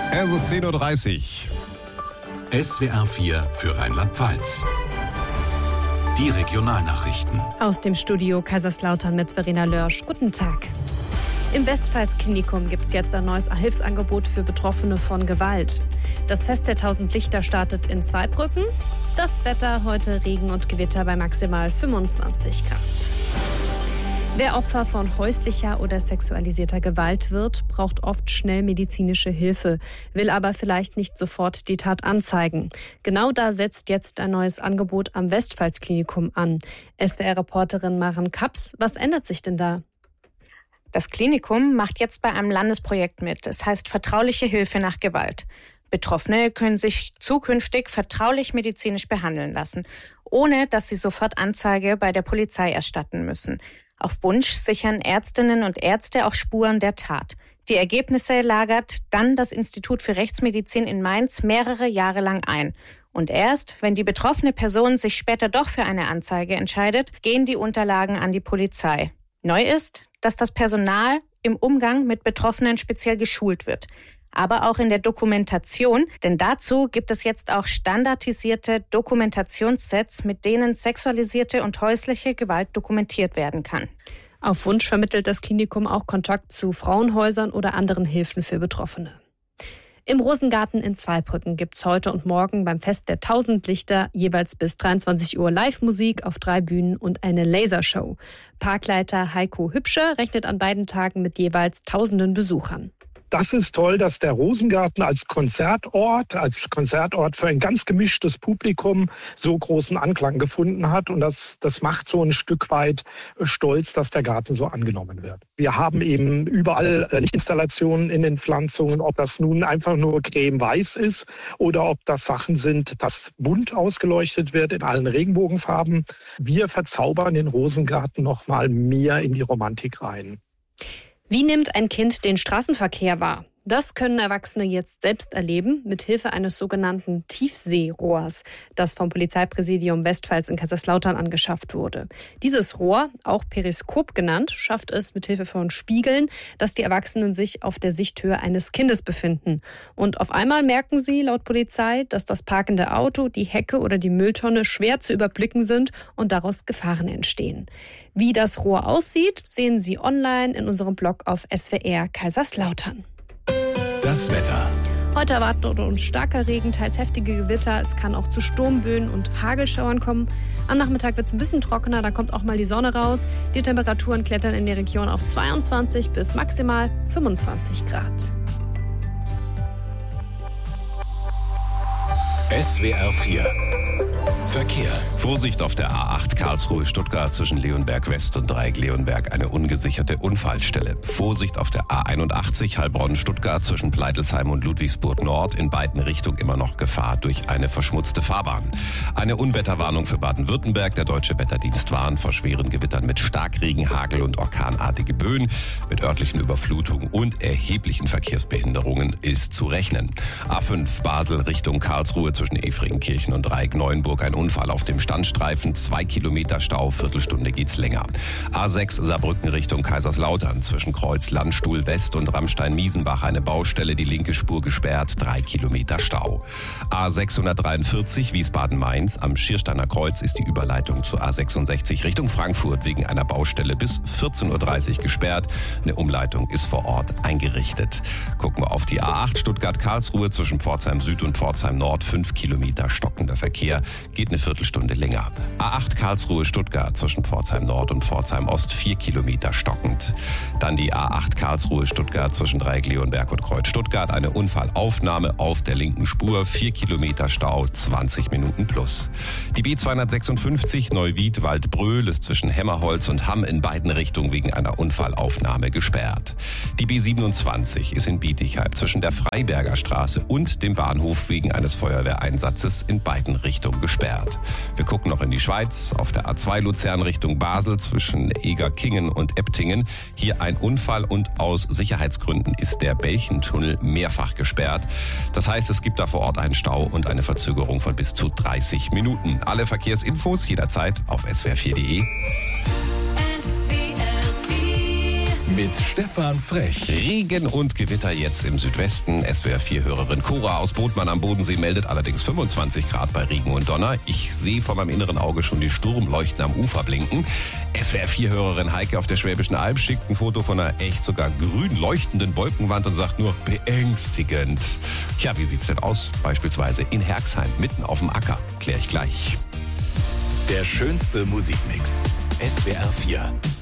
Es ist 10.30 Uhr. SWR 4 für Rheinland-Pfalz. Die Regionalnachrichten. Aus dem Studio Kaiserslautern mit Verena Lörsch. Guten Tag. Im Westpfalz-Klinikum gibt es jetzt ein neues Hilfsangebot für Betroffene von Gewalt. Das Fest der 1000 Lichter startet in Zweibrücken. Das Wetter heute Regen und Gewitter bei maximal 25 Grad. Wer Opfer von häuslicher oder sexualisierter Gewalt wird, braucht oft schnell medizinische Hilfe, will aber vielleicht nicht sofort die Tat anzeigen. Genau da setzt jetzt ein neues Angebot am Westpfalz-Klinikum an. SWR-Reporterin Maren Kaps, was ändert sich denn da? Das Klinikum macht jetzt bei einem Landesprojekt mit. Es heißt vertrauliche Hilfe nach Gewalt. Betroffene können sich zukünftig vertraulich medizinisch behandeln lassen, ohne dass sie sofort Anzeige bei der Polizei erstatten müssen. Auf Wunsch sichern Ärztinnen und Ärzte auch Spuren der Tat. Die Ergebnisse lagert dann das Institut für Rechtsmedizin in Mainz mehrere Jahre lang ein. Und erst, wenn die betroffene Person sich später doch für eine Anzeige entscheidet, gehen die Unterlagen an die Polizei. Neu ist, dass das Personal im Umgang mit Betroffenen speziell geschult wird. Aber auch in der Dokumentation, denn dazu gibt es jetzt auch standardisierte Dokumentationssets, mit denen sexualisierte und häusliche Gewalt dokumentiert werden kann. Auf Wunsch vermittelt das Klinikum auch Kontakt zu Frauenhäusern oder anderen Hilfen für Betroffene. Im Rosengarten in Zweibrücken gibt's heute und morgen beim Fest der 1000 Lichter jeweils bis 23 Uhr Live-Musik auf 3 Bühnen und eine Lasershow. Parkleiter Heiko Hübscher rechnet an beiden Tagen mit jeweils tausenden Besuchern. Das ist toll, dass der Rosengarten als Konzertort für ein ganz gemischtes Publikum so großen Anklang gefunden hat. Und das macht so ein Stück weit stolz, dass der Garten so angenommen wird. Wir haben eben überall Lichtinstallationen in den Pflanzungen, ob das nun einfach nur creme-weiß ist oder ob das Sachen sind, dass bunt ausgeleuchtet wird in allen Regenbogenfarben. Wir verzaubern den Rosengarten noch mal mehr in die Romantik rein. Wie nimmt ein Kind den Straßenverkehr wahr? Das können Erwachsene jetzt selbst erleben, mit Hilfe eines sogenannten Tiefseerohrs, das vom Polizeipräsidium Westpfalz in Kaiserslautern angeschafft wurde. Dieses Rohr, auch Periskop genannt, schafft es mit Hilfe von Spiegeln, dass die Erwachsenen sich auf der Sichthöhe eines Kindes befinden. Und auf einmal merken sie, laut Polizei, dass das parkende Auto, die Hecke oder die Mülltonne schwer zu überblicken sind und daraus Gefahren entstehen. Wie das Rohr aussieht, sehen Sie online in unserem Blog auf SWR Kaiserslautern. Das Wetter. Heute erwartet uns starker Regen, teils heftige Gewitter. Es kann auch zu Sturmböen und Hagelschauern kommen. Am Nachmittag wird es ein bisschen trockener, da kommt auch mal die Sonne raus. Die Temperaturen klettern in der Region auf 22 bis maximal 25 Grad. SWR 4 Verkehr. Vorsicht auf der A8 Karlsruhe-Stuttgart zwischen Leonberg West und Dreieck Leonberg, eine ungesicherte Unfallstelle. Vorsicht auf der A81 Heilbronn-Stuttgart zwischen Pleitelsheim und Ludwigsburg Nord, in beiden Richtungen immer noch Gefahr durch eine verschmutzte Fahrbahn. Eine Unwetterwarnung für Baden-Württemberg. Der Deutsche Wetterdienst warnt vor schweren Gewittern mit Starkregen, Hagel und orkanartige Böen. Mit örtlichen Überflutungen und erheblichen Verkehrsbehinderungen ist zu rechnen. A5 Basel Richtung Karlsruhe zwischen Efringenkirchen und Dreieck Neuenburg, ein Unfall auf dem Standstreifen, 2 Kilometer Stau, Viertelstunde geht's länger. A6 Saarbrücken Richtung Kaiserslautern zwischen Kreuz Landstuhl West und Rammstein-Miesenbach, eine Baustelle, die linke Spur gesperrt, 3 Kilometer Stau. A643 Wiesbaden-Mainz, am Schiersteiner Kreuz ist die Überleitung zur A66 Richtung Frankfurt wegen einer Baustelle bis 14.30 Uhr gesperrt. Eine Umleitung ist vor Ort eingerichtet. Gucken wir auf die A8 Stuttgart-Karlsruhe zwischen Pforzheim Süd und Pforzheim Nord, 5 Kilometer stockender Verkehr, geht eine Viertelstunde länger. A8 Karlsruhe-Stuttgart zwischen Pforzheim Nord und Pforzheim Ost, 4 Kilometer stockend. Dann die A8 Karlsruhe-Stuttgart zwischen Dreieck Leonberg und Kreuz Stuttgart, eine Unfallaufnahme auf der linken Spur, 4 Kilometer Stau, 20 Minuten plus. Die B256 Neuwied-Waldbröl ist zwischen Hemmerholz und Hamm in beiden Richtungen wegen einer Unfallaufnahme gesperrt. Die B27 ist in Bietigheim zwischen der Freiberger Straße und dem Bahnhof wegen eines Feuerwehreinsatzes in beiden Richtungen gesperrt. Wir gucken noch in die Schweiz. Auf der A2 Luzern Richtung Basel zwischen Egerkingen und Eptingen. Hier ein Unfall und aus Sicherheitsgründen ist der Belchentunnel mehrfach gesperrt. Das heißt, es gibt da vor Ort einen Stau und eine Verzögerung von bis zu 30 Minuten. Alle Verkehrsinfos jederzeit auf swr4.de. mit Stefan Frech. Regen und Gewitter jetzt im Südwesten. SWR4-Hörerin Cora aus Bodmann am Bodensee meldet allerdings 25 Grad bei Regen und Donner. Ich sehe vor meinem inneren Auge schon die Sturmleuchten am Ufer blinken. SWR4-Hörerin Heike auf der Schwäbischen Alb schickt ein Foto von einer echt sogar grün leuchtenden Wolkenwand und sagt nur beängstigend. Tja, wie sieht's denn aus? Beispielsweise in Herxheim, mitten auf dem Acker. Klär ich gleich. Der schönste Musikmix. SWR4.